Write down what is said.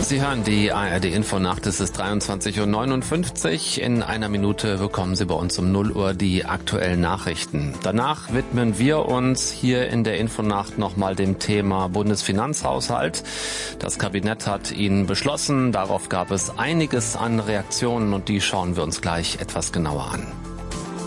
Sie hören die ARD-Infonacht, es ist 23:59 Uhr. In einer Minute bekommen Sie bei uns um 0 Uhr die aktuellen Nachrichten. Danach widmen wir uns hier in der Infonacht nochmal dem Thema Bundesfinanzhaushalt. Das Kabinett hat ihn beschlossen, darauf gab es einiges an Reaktionen und die schauen wir uns gleich etwas genauer an.